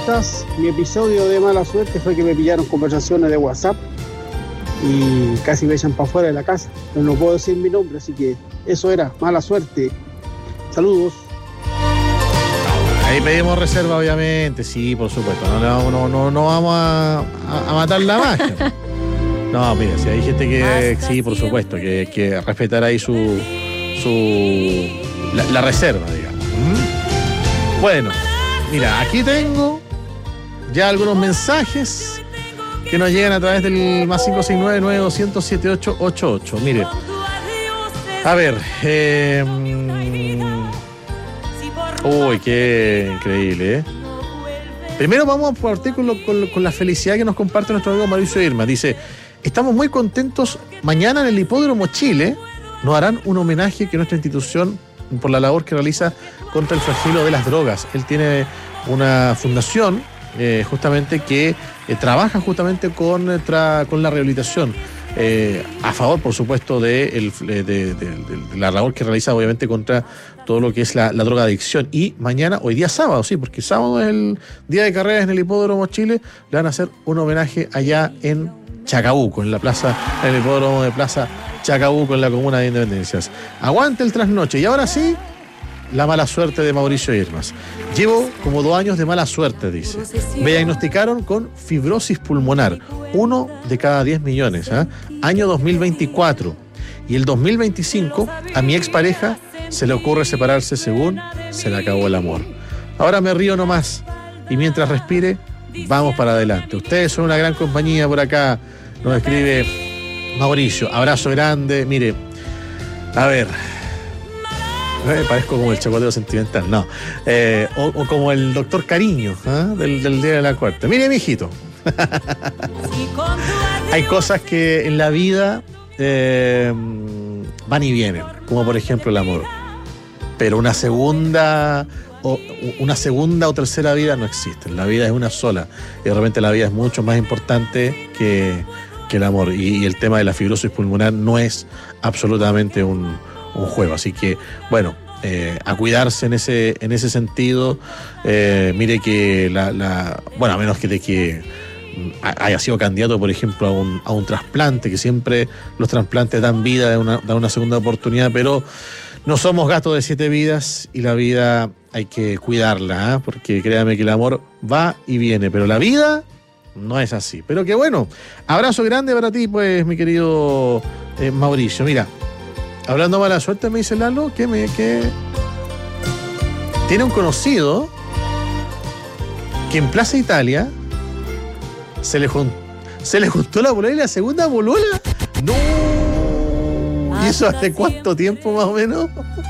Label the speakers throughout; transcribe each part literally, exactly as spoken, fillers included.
Speaker 1: estás? Mi episodio de mala suerte fue que me pillaron conversaciones de WhatsApp y casi me echan para afuera de la casa. Pero no puedo decir mi nombre, así que eso era mala suerte. Saludos.
Speaker 2: Ahí pedimos reserva, obviamente, sí, por supuesto. No, no, no, no, no vamos a, a, a matar la magia. No, mira, si hay gente que sí, por supuesto, que, que respetar ahí su, su la, la reserva, digamos. ¿Mm? Bueno, mira, aquí tengo ya algunos mensajes que nos llegan a través del más cinco seis nueve, nueve dos cero cero, siete ocho ocho ocho. Mire, a ver, eh, uy, qué increíble, ¿eh? Primero vamos a partir con, lo, con, lo, con la felicidad que nos comparte nuestro amigo Mauricio Irma. Dice, estamos muy contentos. Mañana en el Hipódromo Chile nos harán un homenaje que nuestra institución, por la labor que realiza contra el flagelo de las drogas. Él tiene una fundación eh, justamente que eh, trabaja justamente con, tra, con la rehabilitación. Eh, a favor, por supuesto, de, el, de, de, de, de la labor que realiza, obviamente, contra todo lo que es la, la drogadicción. Y mañana, hoy día sábado, sí, porque sábado es el día de carreras en el Hipódromo Chile, le van a hacer un homenaje allá en Chacabuco, en la plaza, en el Hipódromo de Plaza Chacabuco, en la comuna de Independencias. Aguante el trasnoche. Y ahora sí, la mala suerte de Mauricio Irmas. Llevo como dos años de mala suerte, dice. Me diagnosticaron con fibrosis pulmonar, uno de cada diez millones, ¿eh? Año dos mil veinticuatro. Y el dos mil veinticinco, a mi expareja se le ocurre separarse según se le acabó el amor. Ahora me río nomás. Y mientras respire, vamos para adelante. Ustedes son una gran compañía por acá. Nos escribe Mauricio. Abrazo grande. Mire, a ver... Eh, parezco como el chocolate sentimental, no. Eh, o, o como el doctor Cariño, ¿eh? del, del día de la cuarta. Mire, mijito. Hay cosas que en la vida eh, van y vienen, como por ejemplo el amor. Pero una segunda o una segunda o tercera vida no existe. La vida es una sola. Y de repente la vida es mucho más importante que, que el amor. Y, y el tema de la fibrosis pulmonar no es absolutamente un un juego, así que bueno, eh, a cuidarse en ese en ese sentido. Eh, mire que la, la bueno, a menos que de que haya sido candidato, por ejemplo, a un, a un trasplante, que siempre los trasplantes dan vida, dan una, dan una segunda oportunidad, pero no somos gatos de siete vidas y la vida hay que cuidarla, ¿eh? Porque créame que el amor va y viene, pero la vida no es así. Pero que bueno, abrazo grande para ti, pues, mi querido eh, Mauricio. Mira, hablando de mala suerte, me dice Lalo que, me, que tiene un conocido que en Plaza Italia se le, jun, se le juntó la polola y la segunda polola. ¡No! ¿Y eso hace cuánto tiempo más o menos?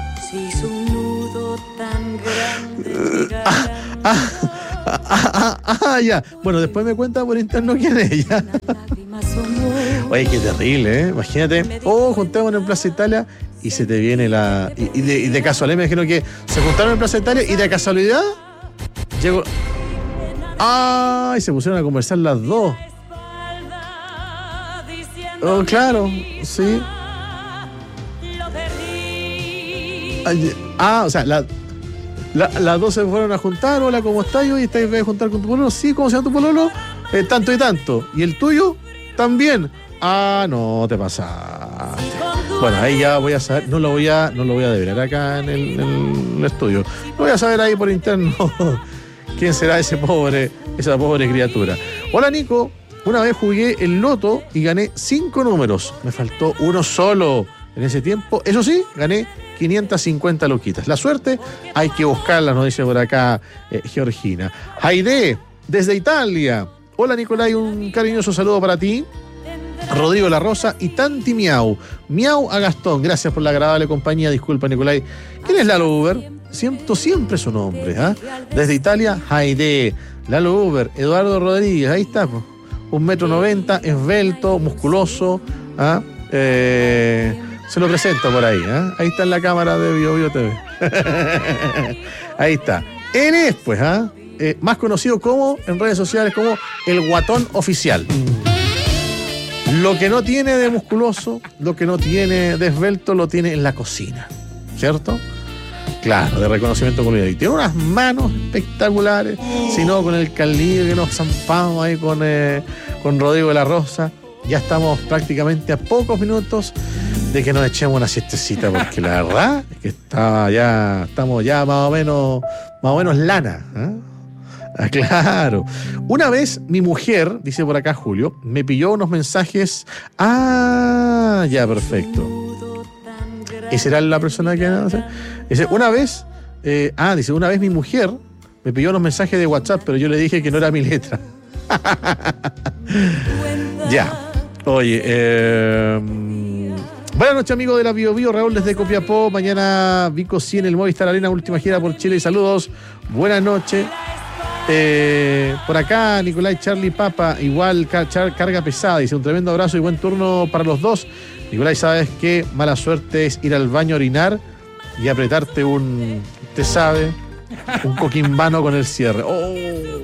Speaker 2: ah, ah, ah, ah, ah, ah, ya. Bueno, después me cuenta por interno quién es ella. Oye, qué terrible, ¿eh? Imagínate, oh, juntémonos en Plaza Italia y se te viene la... Y, y, de, y de casualidad, me imagino que se juntaron en Plaza Italia y de casualidad llegó... ¡Ay! Se pusieron a conversar las dos. Oh, claro, sí. Ah, o sea, la, la, las dos se fueron a juntar. Hola, ¿cómo estás? ¿Y estáis a juntar con tu pololo? Sí, ¿cómo se llama tu pololo? Eh, tanto y tanto. ¿Y el tuyo? También. Ah, no, te pasaste. Bueno, ahí ya voy a saber, no lo voy a, no lo voy a develar acá en el, en el estudio. Lo voy a saber ahí por interno quién será ese pobre, esa pobre criatura. Hola, Nico. Una vez jugué el loto y gané cinco números. Me faltó uno solo en ese tiempo. Eso sí, gané quinientas cincuenta loquitas. La suerte hay que buscarla, nos dice por acá eh, Georgina. Aide, desde Italia. Hola, Nicolai, un cariñoso saludo para ti. Rodrigo La Rosa y Tanti Miau. Miau a Gastón, gracias por la agradable compañía. Disculpa, Nicolai. ¿Quién es Lalo Uber? Siento siempre su nombre, ¿eh? Desde Italia, Haide. Lalo Uber, Eduardo Rodríguez, ahí está, pues. Un metro noventa, esbelto, musculoso. ¿eh? Eh, se lo presento por ahí, ¿eh? Ahí está en la cámara de Bio Bio T V. Ahí está. Él es, pues, ¿eh? Eh, más conocido como, en redes sociales, como el Guatón Oficial. Lo que no tiene de musculoso, lo que no tiene de esbelto, lo tiene en la cocina, ¿cierto? Claro, de reconocimiento comunitario. Y tiene unas manos espectaculares, si no con el caldillo que nos zampamos ahí con, eh, con Rodrigo de la Rosa. Ya estamos prácticamente a pocos minutos de que nos echemos una siestecita, porque la verdad es que está ya, estamos ya más o menos, más o menos lana, ¿eh? Ah, claro. Una vez mi mujer, dice por acá Julio, me pilló unos mensajes. Ah, ya, perfecto. ¿Esa era la persona que no sé? Dice, una vez, eh, ah, dice, una vez mi mujer me pidió unos mensajes de WhatsApp, pero yo le dije que no era mi letra. Ya. Oye, eh, buenas noches, amigos de la Bio Bio, Raúl desde Copiapó. Mañana Vico cien, el Movistar Arena, última gira por Chile. Saludos, buenas noches. Eh, por acá, Nicolai Charlie Papa, igual car- car- carga pesada. Dice, un tremendo abrazo y buen turno para los dos. Nicolai, ¿sabes qué? Mala suerte es ir al baño a orinar y apretarte un, usted sabe, un coquimbano con el cierre. Oh.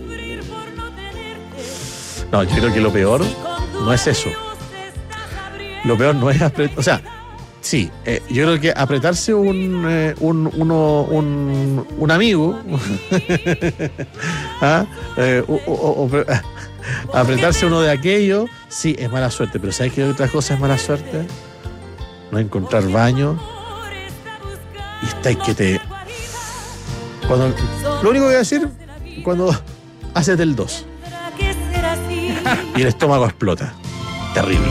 Speaker 2: No, yo creo que lo peor no es eso. Lo peor no es apretar, o sea, sí, eh, yo creo que apretarse un, eh, un, uno, un, un amigo, ¿ah? eh, o, o, o, apretarse uno de aquello, sí, es mala suerte, pero ¿sabes qué otra cosa es mala suerte? No encontrar baño y estáis que te... Cuando, lo único que voy a decir, cuando haces del dos y el estómago explota, terrible.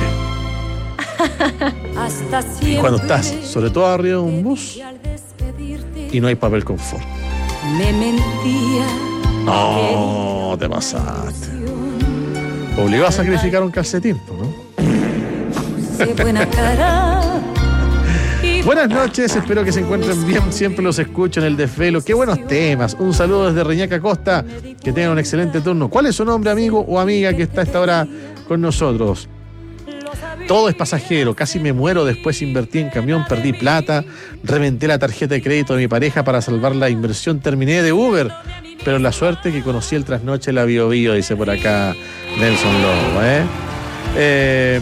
Speaker 2: Y cuando estás, sobre todo arriba de un bus y no hay papel confort. No, te pasaste. Obligado a sacrificar un calcetín, ¿no? Buenas noches, espero que se encuentren bien. Siempre los escucho en el desvelo. Qué buenos temas. Un saludo desde Reñaca Costa. Que tengan un excelente turno. ¿Cuál es su nombre, amigo o amiga que está a esta hora con nosotros? Todo es pasajero, casi me muero, después invertí en camión, perdí plata, reventé la tarjeta de crédito de mi pareja para salvar la inversión, terminé de Uber, pero la suerte que conocí el trasnoche la Bio Bio, dice por acá Nelson Lobo, ¿eh? eh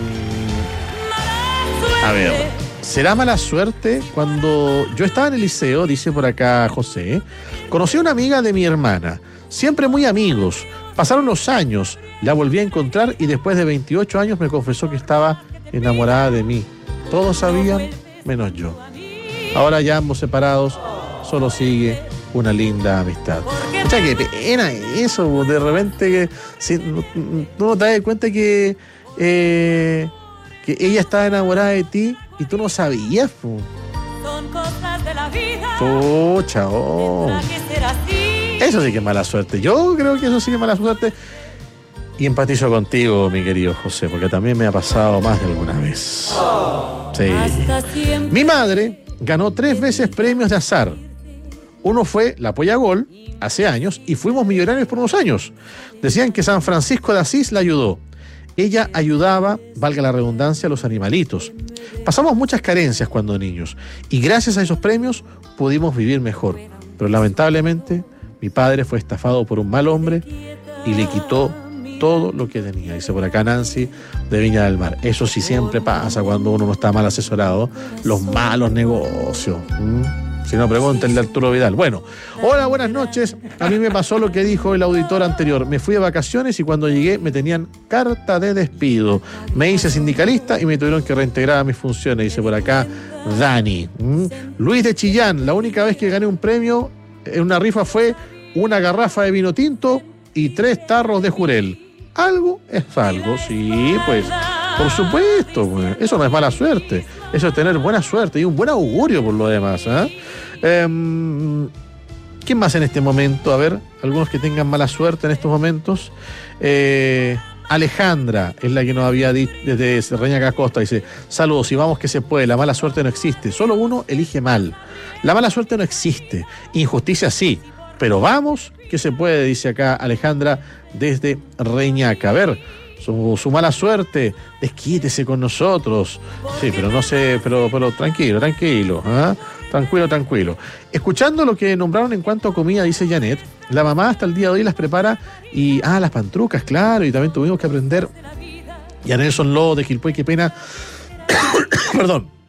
Speaker 2: a ver, ¿será mala suerte? Cuando yo estaba en el liceo, dice por acá José, conocí a una amiga de mi hermana, siempre muy amigos. Pasaron los años, la volví a encontrar y después de veintiocho años me confesó que estaba enamorada de mí. Todos sabían, menos yo. Ahora ya ambos separados, solo sigue una linda amistad. O sea, qué pena eso, de repente que si, no, no te das cuenta que, eh, que ella estaba enamorada de ti y tú no sabías. Pucha, oh. Eso sí que es mala suerte. Yo creo que eso sí que es mala suerte. Y empatizo contigo, mi querido José, porque también me ha pasado más de alguna vez. Sí. Mi madre ganó tres veces premios de azar. Uno fue la Polla Gol, hace años, y fuimos millonarios por unos años. Decían que San Francisco de Asís la ayudó. Ella ayudaba, valga la redundancia, a los animalitos. Pasamos muchas carencias cuando niños, y gracias a esos premios pudimos vivir mejor. Pero lamentablemente, mi padre fue estafado por un mal hombre y le quitó todo lo que tenía. Dice por acá Nancy de Viña del Mar. Eso sí siempre pasa cuando uno no está mal asesorado. Los malos negocios. ¿Mm? Si no, pregúntenle a Arturo Vidal. Bueno, hola, buenas noches. A mí me pasó lo que dijo el auditor anterior. Me fui de vacaciones y cuando llegué me tenían carta de despido. Me hice sindicalista y me tuvieron que reintegrar a mis funciones. Dice por acá Dani. ¿Mm? Luis de Chillán. La única vez que gané un premio en una rifa fue una garrafa de vino tinto y tres tarros de Jurel. Algo es algo, sí, pues, por supuesto, pues. Eso no es mala suerte, eso es tener buena suerte y un buen augurio por lo demás, ¿eh? Eh, ¿Quién más en este momento? A ver, algunos que tengan mala suerte en estos momentos. Eh, Alejandra es la que nos había dicho desde Reñaca Costa, dice, saludos, y vamos que se puede, la mala suerte no existe, solo uno elige mal. La mala suerte no existe, injusticia sí, pero vamos que se puede, dice acá Alejandra desde Reñaca. A ver, su, su mala suerte, desquítese con nosotros. Sí, pero no sé, pero, pero tranquilo, tranquilo, ¿eh? Tranquilo, tranquilo. Escuchando lo que nombraron en cuanto a comida, dice Janet, la mamá hasta el día de hoy las prepara y, ah, las pantrucas, claro, y también tuvimos que aprender. Y a Nelson Lobo de Quilpué, qué pena, perdón,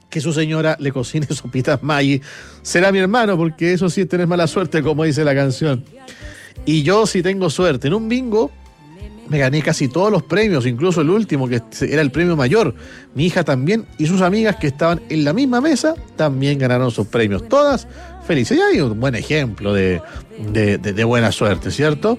Speaker 2: que su señora le cocine sopitas Maggi. Será mi hermano, porque eso sí es tener mala suerte, como dice la canción. Y yo sí tengo suerte. En un bingo me gané casi todos los premios, incluso el último, que era el premio mayor. Mi hija también, y sus amigas que estaban en la misma mesa también ganaron sus premios. Todas felices. Y hay un buen ejemplo de, de, de, de buena suerte, ¿cierto?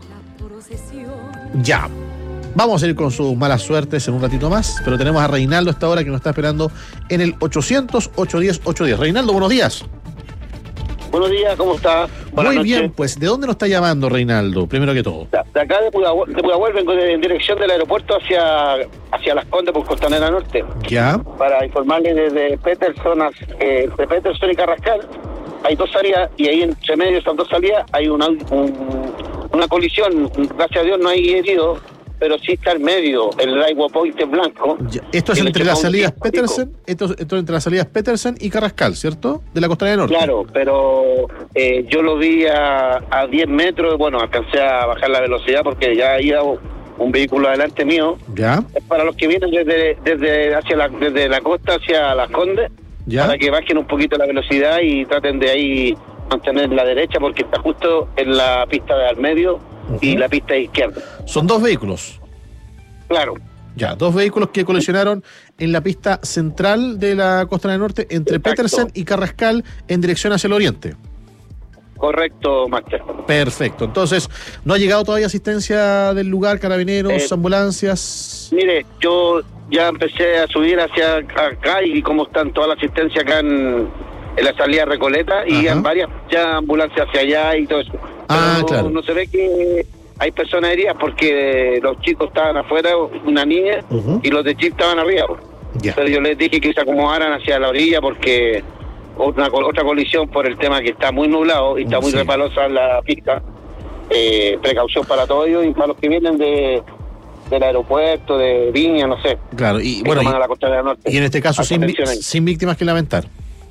Speaker 2: Ya. Vamos a ir con sus malas suertes en un ratito más, pero tenemos a Reinaldo a esta hora que nos está esperando en el ochocientos, ochocientos diez, ochocientos diez. Reinaldo, buenos días.
Speaker 3: Buenos días, ¿cómo está?
Speaker 2: Buenas Muy noches. Bien, pues, ¿de dónde nos está llamando, Reinaldo? Primero que todo.
Speaker 3: De acá de Pudahuel, de Pudahuel vengo de, en dirección del aeropuerto hacia, hacia Las Condes por Costanera Norte.
Speaker 2: Ya.
Speaker 3: Para informarles desde Peterson, eh, de Peterson y Carrascal, hay dos salidas, y ahí entre medio de esas dos salidas hay una, un, una colisión. Gracias a Dios no hay heridos, pero sí está al medio, el driveway point en blanco.
Speaker 2: Ya. Esto es entre las salidas Petersen, esto, esto es entre las salidas Petersen y Carrascal, ¿cierto? De la Costanera Norte.
Speaker 3: Claro, pero eh, yo lo vi a, a diez metros, bueno, alcancé a bajar la velocidad porque ya iba un vehículo adelante mío.
Speaker 2: Ya.
Speaker 3: Es para los que vienen desde desde hacia la desde la costa hacia Las Condes,
Speaker 2: ya,
Speaker 3: para que bajen un poquito la velocidad y traten de ahí mantener la derecha porque está justo en la pista de al medio. Uh-huh. Y la pista izquierda.
Speaker 2: Son dos vehículos.
Speaker 3: Claro.
Speaker 2: Ya, dos vehículos que colisionaron en la pista central de la Costanera Norte entre Exacto. Petersen y Carrascal en dirección hacia el oriente.
Speaker 3: Correcto, Máster.
Speaker 2: Perfecto. Entonces, ¿no ha llegado todavía asistencia del lugar, carabineros, eh, ambulancias?
Speaker 3: Mire, yo ya empecé a subir hacia acá y como están toda la asistencia acá en, en la salida Recoleta y en varias ya ambulancias hacia allá y todo eso.
Speaker 2: Ah,
Speaker 3: Pero
Speaker 2: claro.
Speaker 3: No se ve que hay personas heridas porque los chicos estaban afuera, una niña, uh-huh. y los de chip estaban arriba.
Speaker 2: Yeah.
Speaker 3: Pero yo les dije que se acomodaran hacia la orilla porque otra, otra colisión por el tema que está muy nublado y está muy sí. resbalosa la pista. Eh, precaución para todos ellos y para los que vienen de del aeropuerto, de Viña, no sé.
Speaker 2: Claro, y bueno, y,
Speaker 3: la Costanera Norte.
Speaker 2: Y en este caso sin, sin víctimas que lamentar.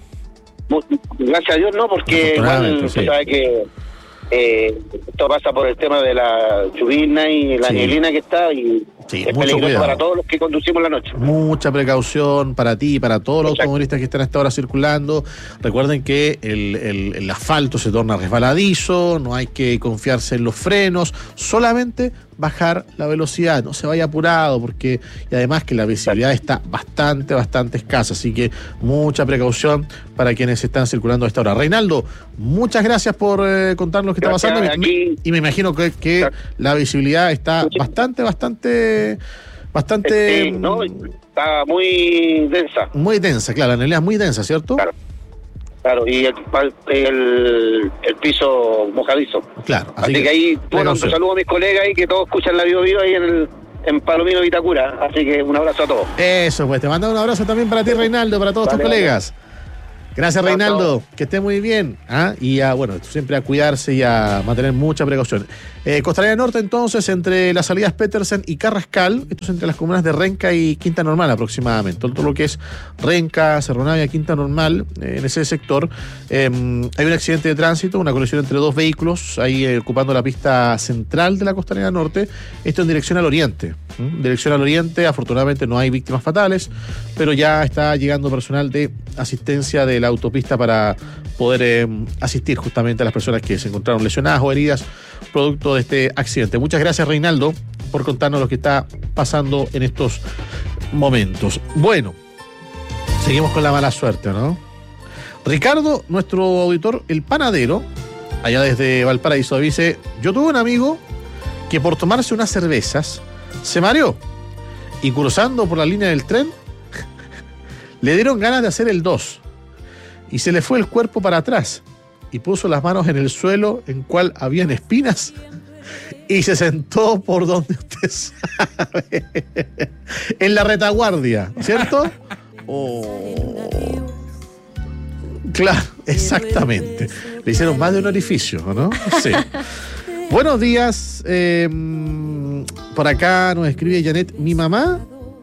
Speaker 3: Gracias a Dios no, porque igual sí. usted sabe que eh, esto pasa por el tema de la lluvia y la sí. nieblina que está y
Speaker 2: sí,
Speaker 3: es
Speaker 2: mucho
Speaker 3: peligroso
Speaker 2: cuidado.
Speaker 3: Para todos los que conducimos la noche.
Speaker 2: Mucha precaución para ti y para todos los
Speaker 3: Exacto.
Speaker 2: automovilistas que están a esta hora circulando. Recuerden que el, el, el asfalto se torna resbaladizo, no hay que confiarse en los frenos, solamente bajar la velocidad, no se vaya apurado porque y además que la visibilidad está bastante, bastante escasa, así que mucha precaución para quienes están circulando a esta hora. Reinaldo, muchas gracias por eh, contarnos lo que gracias, está pasando aquí, y me imagino que, que la visibilidad está sí. bastante, bastante, bastante...
Speaker 3: Sí, no, está muy densa.
Speaker 2: Muy densa, claro, la neblina es muy densa, ¿cierto?
Speaker 3: Claro. Claro, y el, el, el piso mojadizo.
Speaker 2: Claro.
Speaker 3: Así, así que, que ahí, bueno, saludo a mis colegas y que todos escuchan la Bio Bio ahí en el en Palomino Vitacura. Así que un abrazo a todos.
Speaker 2: Eso, pues te mando un abrazo también para ti, Reinaldo, para todos vale, tus colegas. Vale. Gracias, Reinaldo, que esté muy bien. ¿Ah? Y a, bueno, siempre a cuidarse y a mantener mucha precaución. Eh, Costanera Norte, entonces, entre las salidas Petersen y Carrascal, esto es entre las comunas de Renca y Quinta Normal aproximadamente. Todo lo que es Renca, Cerro Navia, Quinta Normal, eh, en ese sector, eh, hay un accidente de tránsito, una colisión entre dos vehículos, ahí eh, ocupando la pista central de la Costanera Norte, esto en dirección al oriente. ¿Mm? Dirección al oriente, afortunadamente no hay víctimas fatales, pero ya está llegando personal de asistencia de la autopista para poder eh, asistir justamente a las personas que se encontraron lesionadas o heridas producto de este accidente. Muchas gracias, Reinaldo, por contarnos lo que está pasando en estos momentos. Bueno, seguimos con la mala suerte, ¿no? Ricardo, nuestro auditor, el panadero, allá desde Valparaíso, dice: yo tuve un amigo que por tomarse unas cervezas se mareó y cruzando por la línea del tren le dieron ganas de hacer el dos y se le fue el cuerpo para atrás y puso las manos en el suelo en cual habían espinas y se sentó por donde usted sabe, en la retaguardia, ¿cierto? Oh. Claro, exactamente. Le hicieron más de un orificio, ¿no? Sí. Buenos días. Eh, por acá nos escribe Janet. Mi mamá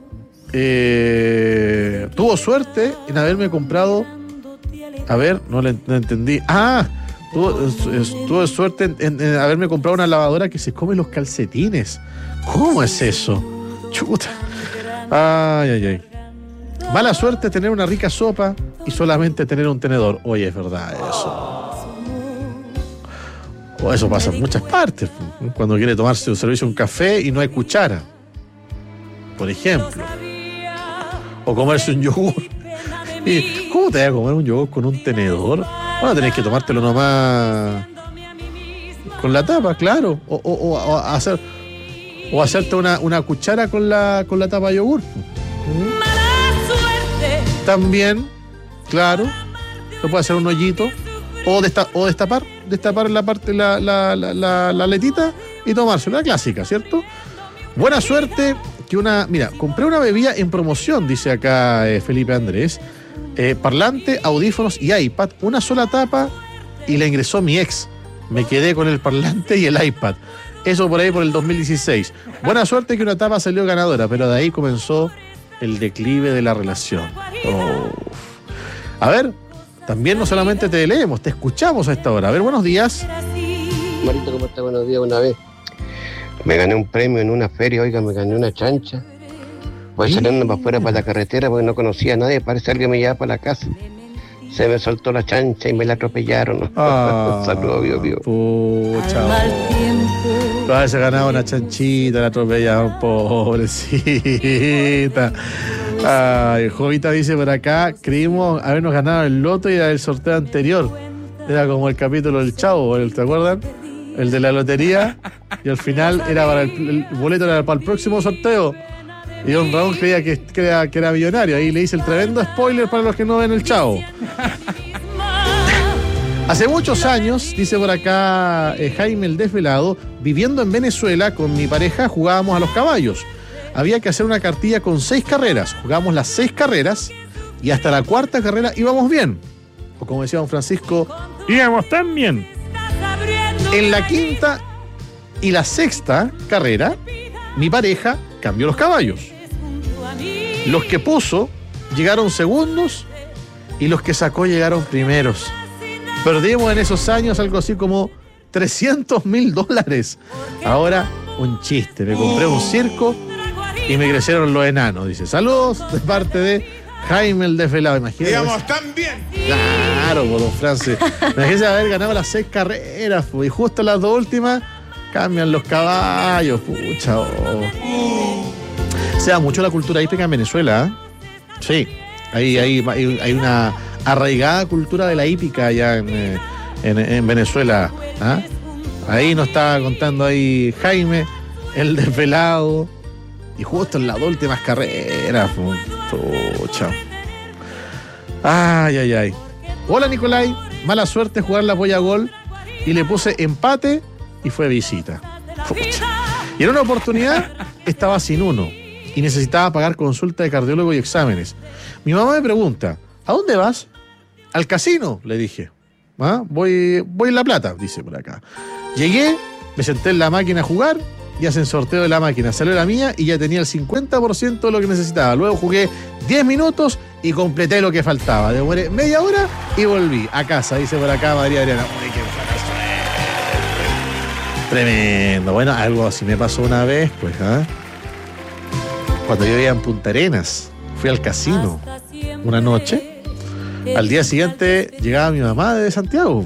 Speaker 2: eh, tuvo suerte en haberme comprado. A ver, no le no entendí. Ah, tuvo, tuvo suerte en, en, en haberme comprado una lavadora que se come los calcetines. ¿Cómo es eso? Chuta. Ay, ay, ay. Mala suerte tener una rica sopa y solamente tener un tenedor. Oye, es verdad eso. O eso pasa en muchas partes. Cuando quiere tomarse un servicio, un café y no hay cuchara, por ejemplo. O comerse un yogur. ¿Y cómo te vas a comer un yogur con un tenedor? Bueno, tenés que tomártelo nomás con la tapa, claro. O, o, o, o hacer o hacerte una, una cuchara con la con la tapa de yogur. También, claro, se puede hacer un hoyito o, desta, o destapar, destapar la parte la, la, la, la, la letita y tomarse una clásica, ¿cierto? Buena suerte que una, mira, compré una bebida en promoción, dice acá eh, Felipe Andrés, eh, parlante, audífonos y iPad, una sola tapa y la ingresó mi ex. Me quedé con el parlante y el iPad. Eso por ahí por el dos mil dieciséis. Buena suerte que una tapa salió ganadora, pero de ahí comenzó el declive de la relación. Oh. A ver, también no solamente te leemos, te escuchamos a esta hora. A ver, buenos días.
Speaker 4: Marito, ¿cómo está? Buenos días. Una vez me gané un premio en una feria, oiga, me gané una chancha. Voy saliendo para afuera, para la carretera, porque no conocía a nadie, parece que me llevaba para la casa. Se me soltó la chancha y me la atropellaron.
Speaker 2: Ah,
Speaker 4: saludos, Bio Bio.
Speaker 2: Pucha. Lo habías ganado una chanchita, la atropellaron, pobrecita. Ay, Jovita dice por acá, creímos habernos ganado el loto y era el sorteo anterior. Era como el capítulo del Chavo, ¿te acuerdan? El de la lotería. Y al final era para el, el boleto era para el próximo sorteo. Y don Raúl creía que, que, era, que era millonario. Ahí le hice el tremendo spoiler para los que no ven el Chavo. Hace muchos años, dice por acá eh, Jaime el Desvelado, viviendo en Venezuela con mi pareja jugábamos a los caballos. Había que hacer una cartilla con seis carreras. Jugábamos las seis carreras y hasta la cuarta carrera íbamos bien. O como decía don Francisco, íbamos tan bien. En la quinta y la sexta carrera, mi pareja cambió los caballos. Los que puso llegaron segundos y los que sacó llegaron primeros. Perdimos en esos años algo así como trescientos mil dólares. Ahora, un chiste. Me compré un circo y me crecieron los enanos. Dice, saludos de parte de Jaime el Desvelado. Imagínate.
Speaker 5: Digamos, tan bien.
Speaker 2: Claro, por don Francis. Imagínate haber ganado las seis carreras, y justo las dos últimas cambian los caballos, pucha. Oh. Se da mucho la cultura hípica en Venezuela, ¿eh? Sí, hay, hay, hay, hay una arraigada cultura de la hípica allá en, en, en Venezuela. ¿eh? Ahí nos estaba contando ahí Jaime, el Desvelado, y justo en las dos últimas carreras, pucha. Ay, ay, ay. Hola, Nicolai, mala suerte jugar la polla gol y le puse empate y fue visita. Pucha. Y en una oportunidad estaba sin uno y necesitaba pagar consulta de cardiólogo y exámenes. Mi mamá me pregunta, ¿a dónde vas? Al casino, le dije. ¿Ah? Voy, voy en La Plata, dice por acá. Llegué, me senté en la máquina a jugar y hacen sorteo de la máquina. Salió la mía y ya tenía el cincuenta por ciento de lo que necesitaba. Luego jugué diez minutos y completé lo que faltaba. Demoré media hora y volví a casa, dice por acá María Adriana. Uy, qué buena suerte. Tremendo. Bueno, algo así me pasó una vez, pues, ¿ah? ¿eh? Cuando yo vivía en Punta Arenas, fui al casino una noche. Al día siguiente llegaba mi mamá de Santiago.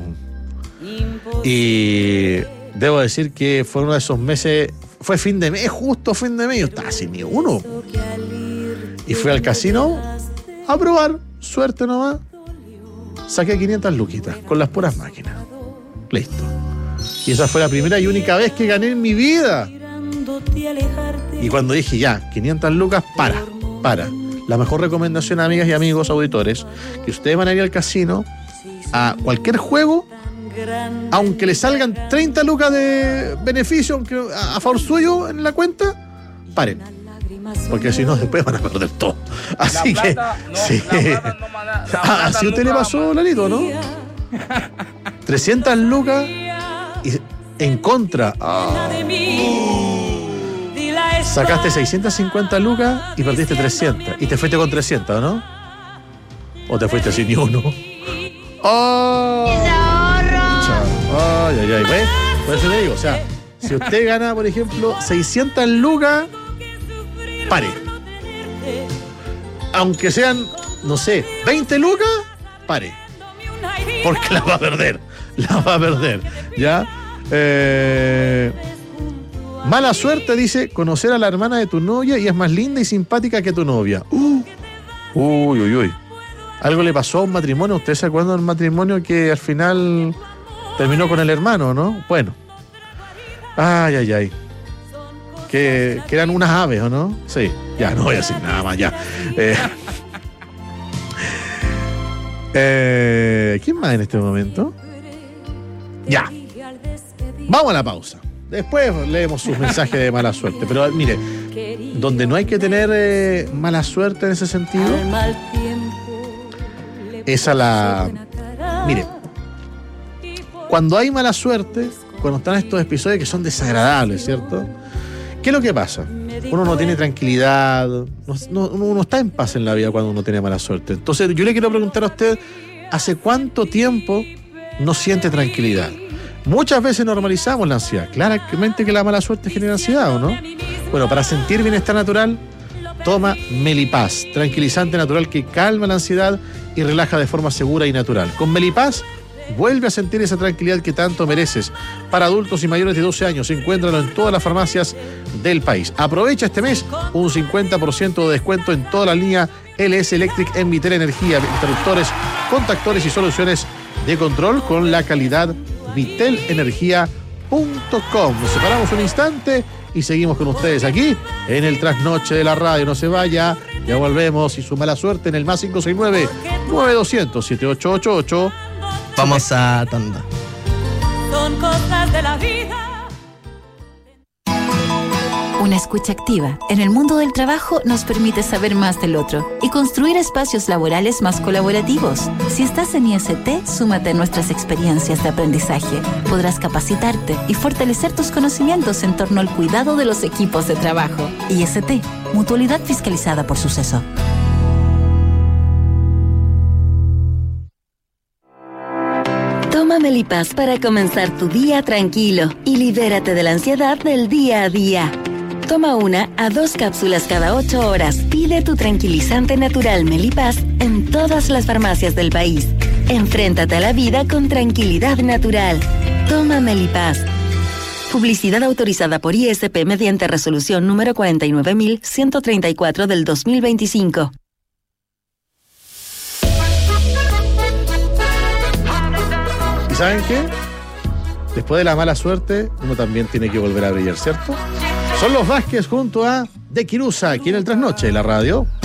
Speaker 2: Y debo decir que fue uno de esos meses, fue fin de mes, justo fin de mes, yo estaba sin ni uno. Y fui al casino a probar, suerte nomás. Saqué quinientas luquitas con las puras máquinas. Listo. Y esa fue la primera y única vez que gané en mi vida. Y cuando dije ya, quinientas lucas, para, para. La mejor recomendación, amigas y amigos auditores, que ustedes van a ir al casino a cualquier juego, aunque le salgan treinta lucas de beneficio aunque a, a favor suyo en la cuenta, paren. Porque si no, después van a perder todo. Así la plata, que. No, sí. La plata no manda, la ah, así usted le pasó, Lalito, ¿no? trescientas lucas y en contra. Ah. Sacaste seiscientas cincuenta lucas y perdiste trescientas. Y te fuiste con trescientas, ¿no? ¿O te fuiste sin ni uno? ¡Oh! Ay, ay, ay. ¿Ves? Por eso le digo, o sea, si usted gana, por ejemplo, seiscientas lucas, pare. aunque sean, no sé, veinte lucas, pare. Porque la va a perder. La va a perder. ¿Ya? Eh, mala suerte, dice, conocer a la hermana de tu novia y es más linda y simpática que tu novia. Uh, uy, uy, uy. Algo le pasó a un matrimonio. ¿Ustedes se acuerdan del matrimonio que al final terminó con el hermano, no? Bueno. Ay, ay, ay. Que, que eran unas aves, ¿o no? Sí. Ya, no voy a decir nada más, ya. Eh, eh, ¿Quién más en este momento? Ya. Vamos a la pausa. Después leemos sus mensajes de mala suerte. Pero mire, donde no hay que tener eh, mala suerte en ese sentido es a la... Mire, cuando hay mala suerte, cuando están estos episodios que son desagradables, ¿cierto? ¿Qué es lo que pasa? Uno no tiene tranquilidad, no, no, uno no está en paz en la vida cuando uno tiene mala suerte. Entonces yo le quiero preguntar a usted, ¿hace cuánto tiempo no siente tranquilidad? Muchas veces normalizamos la ansiedad. Claramente que la mala suerte genera ansiedad, ¿o no? Bueno, para sentir bienestar natural, toma Melipaz, tranquilizante natural que calma la ansiedad y relaja de forma segura y natural. Con Melipaz, vuelve a sentir esa tranquilidad que tanto mereces. Para adultos y mayores de doce años, encuéntralo en todas las farmacias del país. Aprovecha este mes un cincuenta por ciento de descuento en toda la línea L S Electric en Vitel Energía, interruptores, contactores y soluciones de control con la calidad vitel energía punto com. Nos separamos un instante y seguimos con ustedes aquí en el Trasnoche de la Radio. No se vaya, ya volvemos y su mala suerte en el más cinco seis nueve, nueve dos cero cero, siete ocho ocho ocho.
Speaker 5: Vamos a tanda.
Speaker 6: Son cosas de la vida.
Speaker 7: Una escucha activa en el mundo del trabajo nos permite saber más del otro y construir espacios laborales más colaborativos. Si estás en I S T, súmate a nuestras experiencias de aprendizaje. Podrás capacitarte y fortalecer tus conocimientos en torno al cuidado de los equipos de trabajo. I S T, mutualidad fiscalizada por Suceso.
Speaker 8: Toma Melipaz para comenzar tu día tranquilo y libérate de la ansiedad del día a día. Toma una a dos cápsulas cada ocho horas. Pide tu tranquilizante natural Melipaz en todas las farmacias del país. Enfréntate a la vida con tranquilidad natural. Toma Melipaz. Publicidad autorizada por I S P mediante resolución número cuarenta y nueve mil ciento treinta y cuatro del dos mil veinticinco.
Speaker 2: ¿Y saben qué? Después de la mala suerte, uno también tiene que volver a brillar, ¿cierto? Son los Vázquez junto a De Quirusa, aquí en el Trasnoche de la Radio.